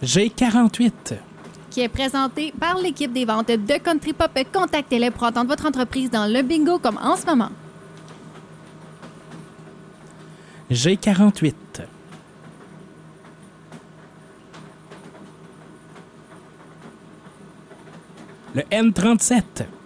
G48. Qui est présenté par l'équipe des ventes de Country Pop. Contactez-les pour entendre votre entreprise dans le bingo comme en ce moment. G48. Le N37.